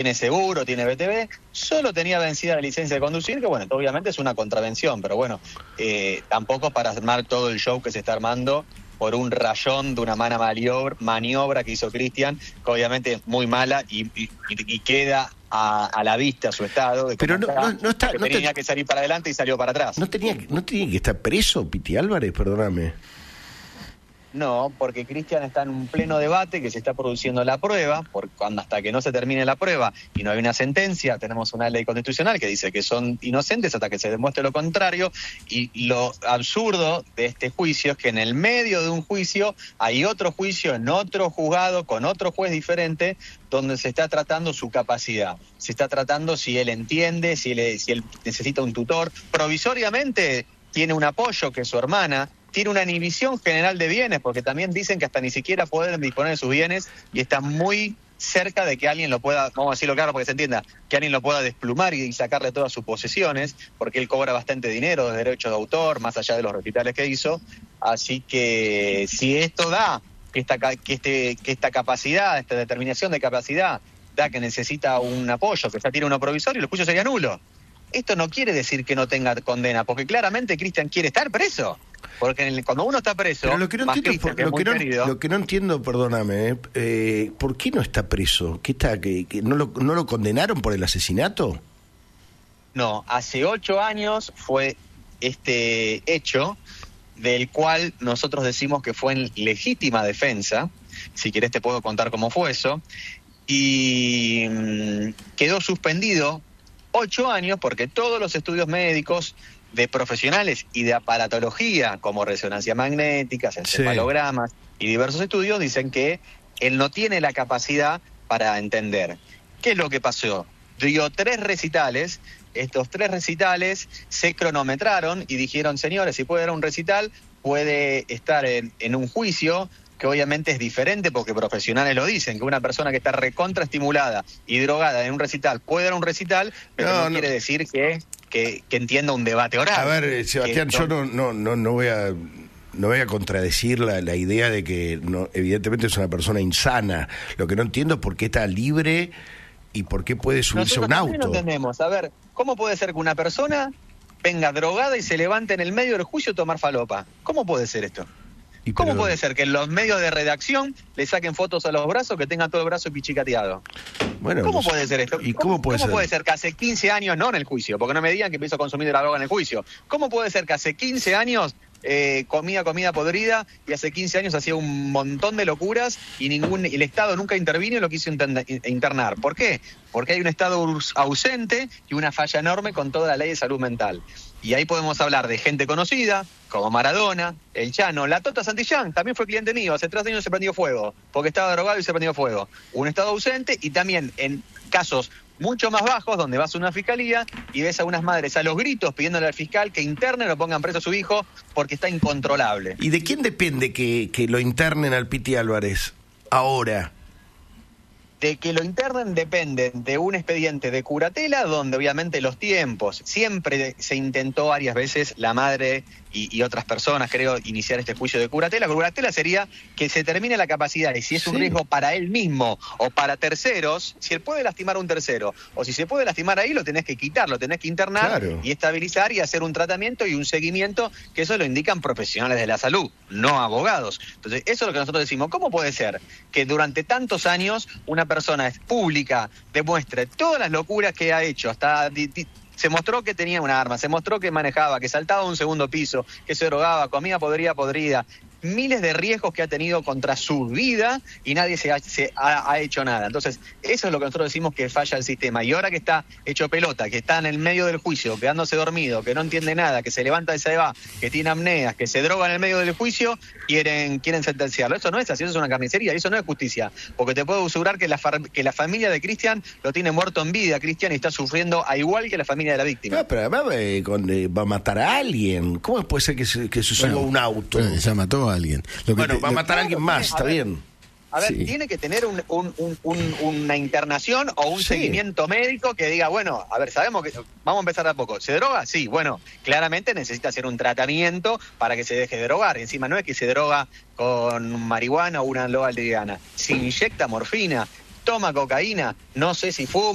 tiene seguro, tiene BTV, solo tenía vencida la licencia de conducir, que bueno, obviamente es una contravención, pero bueno, tampoco para armar todo el show que se está armando por un rayón de una mala maniobra que hizo Cristian, que obviamente es muy mala y queda a la vista su estado. De pero tenía que salir para adelante y salió para atrás. ¿No tenía que estar preso Piti Álvarez? Perdóname. No, porque Cristian está en un pleno debate que se está produciendo la prueba, hasta que no se termine la prueba y no hay una sentencia, tenemos una ley constitucional que dice que son inocentes hasta que se demuestre lo contrario, y lo absurdo de este juicio es que en el medio de un juicio hay otro juicio en otro juzgado con otro juez diferente donde se está tratando su capacidad, se está tratando si él entiende, si él necesita un tutor. Provisoriamente tiene un apoyo que es su hermana, tiene una inhibición general de bienes, porque también dicen que hasta ni siquiera pueden disponer de sus bienes y está muy cerca de que alguien lo pueda, vamos a decirlo claro para que se entienda, que alguien lo pueda desplumar y sacarle todas sus posesiones, porque él cobra bastante dinero de derechos de autor, más allá de los recitales que hizo. Así que si esto da, que esta capacidad, esta determinación de capacidad, da que necesita un apoyo, que ya tiene uno provisorio, el juicio sería nulo. Esto no quiere decir que no tenga condena, porque claramente Cristian quiere estar preso. Porque cuando uno está preso, pero lo que no entiendo, perdóname, ¿por qué no está preso? ¿Que no lo condenaron por el asesinato? No, hace 8 años fue este hecho del cual nosotros decimos que fue en legítima defensa. Si querés te puedo contar cómo fue eso. Y quedó suspendido 8 años porque todos los estudios médicos de profesionales y de aparatología, como resonancia magnética, encefalogramas y diversos estudios, dicen que él no tiene la capacidad para entender. ¿Qué es lo que pasó? Dio 3 recitales, estos 3 recitales se cronometraron y dijeron, señores, si puede dar un recital, puede estar en un juicio, que obviamente es diferente porque profesionales lo dicen, que una persona que está recontraestimulada y drogada en un recital puede dar un recital, pero no quiere decir que entienda un debate oral. A ver, Sebastián, yo no voy a contradecir la idea de que evidentemente es una persona insana. Lo que no entiendo es por qué está libre y por qué puede subirse a un auto. No entendemos. A ver, ¿cómo puede ser que una persona venga drogada y se levante en el medio del juicio a tomar falopa? ¿Cómo puede ser esto? ¿Cómo puede ser que en los medios de redacción le saquen fotos a los brazos, que tengan todo el brazo pichicateado? Bueno, ¿Cómo puede ser esto? ¿Y cómo puede ser que hace 15 años, no en el juicio, porque no me digan que empiezo a consumir la droga en el juicio? ¿Cómo puede ser que hace 15 años comía comida podrida y hace 15 años hacía un montón de locuras y el Estado nunca intervino y lo quiso internar? ¿Por qué? Porque hay un Estado ausente y una falla enorme con toda la ley de salud mental. Y ahí podemos hablar de gente conocida, como Maradona, el Chano, la Tota Santillán, también fue cliente mío, hace 3 años se prendió fuego, porque estaba drogado y se prendió fuego. Un Estado ausente, y también en casos mucho más bajos, donde vas a una fiscalía y ves a unas madres a los gritos pidiéndole al fiscal que internen o pongan preso a su hijo porque está incontrolable. ¿Y de quién depende que lo internen al Piti Álvarez ahora? De que lo internen depende de un expediente de curatela, donde obviamente los tiempos, siempre se intentó varias veces la madre y otras personas, creo, iniciar este juicio de curatela. Curatela sería que se termine la capacidad, y si es un riesgo para él mismo o para terceros, si él puede lastimar a un tercero, o si se puede lastimar ahí, lo tenés que quitar, lo tenés que internar, y estabilizar y hacer un tratamiento y un seguimiento, que eso lo indican profesionales de la salud, no abogados. Entonces, eso es lo que nosotros decimos. ¿Cómo puede ser que durante tantos años una persona pública demuestre todas las locuras que ha hecho, hasta se mostró que tenía un arma, se mostró que manejaba, que saltaba a un segundo piso, que se drogaba, comía podrida, miles de riesgos que ha tenido contra su vida y nadie ha hecho nada? Entonces, eso es lo que nosotros decimos que falla el sistema. Y ahora que está hecho pelota, que está en el medio del juicio, quedándose dormido, que no entiende nada, que se levanta y se va, que tiene apneas, que se droga en el medio del juicio, quieren sentenciarlo. Eso no es así, eso es una carnicería, eso no es justicia. Porque te puedo asegurar que la familia de Cristian lo tiene muerto en vida, Cristian, y está sufriendo a igual que la familia de la víctima. No, pero además va a matar a alguien. ¿Cómo puede ser que se suba un auto? Ya mató a alguien. Va a matar a alguien más, está bien. A ver, tiene que tener una internación o un seguimiento médico que diga, bueno, a ver, sabemos que vamos a empezar de a poco. ¿Se droga? Sí, bueno, claramente necesita hacer un tratamiento para que se deje de drogar. Encima no es que se droga con marihuana o una loa liviana. Se inyecta morfina, toma cocaína, no sé si fuma.